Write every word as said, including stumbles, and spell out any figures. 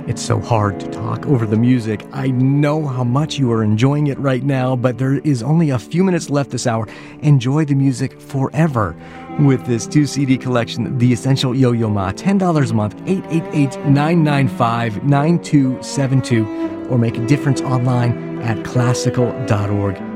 It's so hard to talk over the music. I know how much you are enjoying it right now, but there is only a few minutes left this hour. Enjoy the music forever with this two C D collection, The Essential Yo-Yo Ma. ten dollars a month, eight eight eight, nine nine five, nine two seven two, or make a difference online at classical dot org.